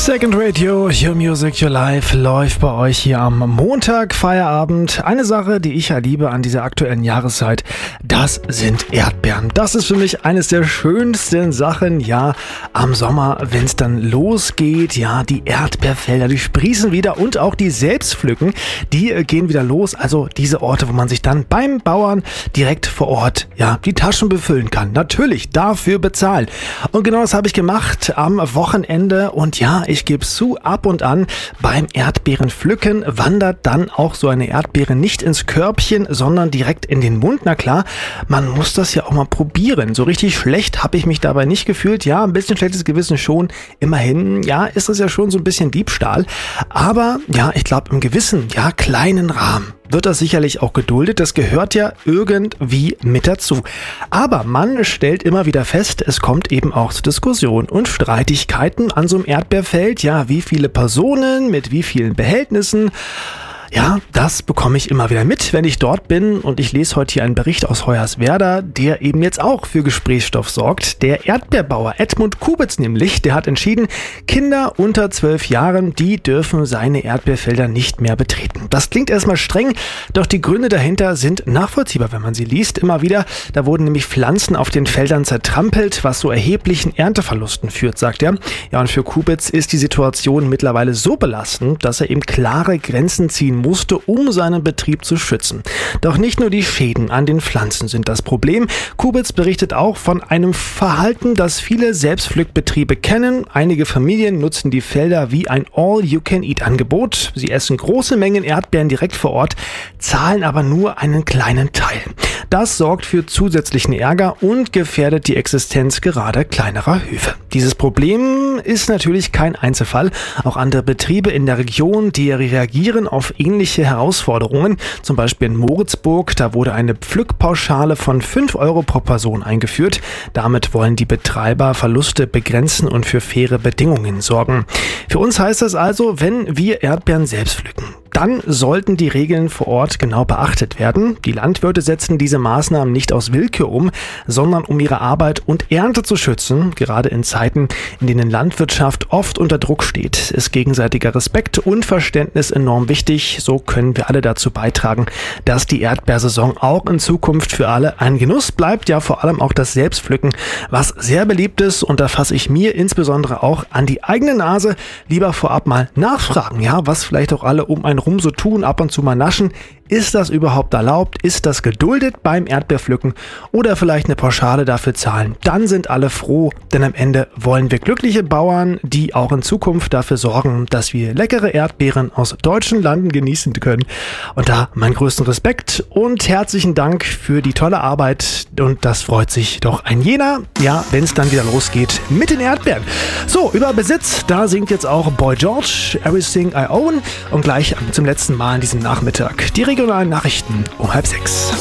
Second Radio, Your Music, Your Life läuft bei euch hier am Montag, Feierabend. Eine Sache, die ich ja liebe an dieser aktuellen Jahreszeit, das sind Erdbeeren. Das ist für mich eines der schönsten Sachen, ja, am Sommer, wenn es dann losgeht. Ja, die Erdbeerfelder, die sprießen wieder und auch die Selbstpflücken, die gehen wieder los. Also diese Orte, wo man sich dann beim Bauern direkt vor Ort, ja, die Taschen befüllen kann. Natürlich dafür bezahlen. Und genau das habe ich gemacht am Wochenende und ja, ich gebe zu, ab und an beim Erdbeerenpflücken wandert dann auch so eine Erdbeere nicht ins Körbchen, sondern direkt in den Mund. Na klar, man muss das ja auch mal probieren. So richtig schlecht habe ich mich dabei nicht gefühlt. Ja, ein bisschen schlechtes Gewissen schon. Immerhin, ja, ist es ja schon so ein bisschen Diebstahl. Aber ja, ich glaube im gewissen, ja, kleinen Rahmen wird das sicherlich auch geduldet. Das gehört ja irgendwie mit dazu. Aber man stellt immer wieder fest, es kommt eben auch zu Diskussionen und Streitigkeiten an so einem Erdbeerfeld. Ja, wie viele Personen mit wie vielen Behältnissen? Ja, das bekomme ich immer wieder mit, wenn ich dort bin, und ich lese heute hier einen Bericht aus Hoyerswerda, der eben jetzt auch für Gesprächsstoff sorgt. Der Erdbeerbauer Edmund Kubitz nämlich, der hat entschieden, Kinder unter 12 Jahren, die dürfen seine Erdbeerfelder nicht mehr betreten. Das klingt erstmal streng, doch die Gründe dahinter sind nachvollziehbar, wenn man sie liest. Immer wieder, da wurden nämlich Pflanzen auf den Feldern zertrampelt, was zu erheblichen Ernteverlusten führt, sagt er. Ja, und für Kubitz ist die Situation mittlerweile so belastend, dass er eben klare Grenzen ziehen musste, um seinen Betrieb zu schützen. Doch nicht nur die Schäden an den Pflanzen sind das Problem. Kubitz berichtet auch von einem Verhalten, das viele Selbstpflückbetriebe kennen. Einige Familien nutzen die Felder wie ein All-You-Can-Eat-Angebot. Sie essen große Mengen Erdbeeren direkt vor Ort, zahlen aber nur einen kleinen Teil. Das sorgt für zusätzlichen Ärger und gefährdet die Existenz gerade kleinerer Höfe. Dieses Problem ist natürlich kein Einzelfall. Auch andere Betriebe in der Region, die reagieren auf ähnliche Herausforderungen. Zum Beispiel in Moritzburg, da wurde eine Pflückpauschale von 5 Euro pro Person eingeführt. Damit wollen die Betreiber Verluste begrenzen und für faire Bedingungen sorgen. Für uns heißt das also, wenn wir Erdbeeren selbst pflücken, dann sollten die Regeln vor Ort genau beachtet werden. Die Landwirte setzen diese Maßnahmen nicht aus Willkür um, sondern um ihre Arbeit und Ernte zu schützen. Gerade in Zeiten, in denen Landwirtschaft oft unter Druck steht, ist gegenseitiger Respekt und Verständnis enorm wichtig. So können wir alle dazu beitragen, dass die Erdbeersaison auch in Zukunft für alle ein Genuss bleibt. Ja, vor allem auch das Selbstpflücken, was sehr beliebt ist. Und da fasse ich mir insbesondere auch an die eigene Nase. Lieber vorab mal nachfragen, ja, was vielleicht auch alle um einen rum so tun, ab und zu mal naschen. Ist das überhaupt erlaubt? Ist das geduldet beim Erdbeerpflücken? Oder vielleicht eine Pauschale dafür zahlen? Dann sind alle froh, denn am Ende wollen wir glückliche Bauern, die auch in Zukunft dafür sorgen, dass wir leckere Erdbeeren aus deutschen Landen genießen können. Und da meinen größten Respekt und herzlichen Dank für die tolle Arbeit. Und das freut sich doch ein jener, ja, wenn es dann wieder losgeht mit den Erdbeeren. So, über Besitz, da singt jetzt auch Boy George, Everything I Own. Und gleich zum letzten Mal an diesem Nachmittag die regionalen Nachrichten um 5:30.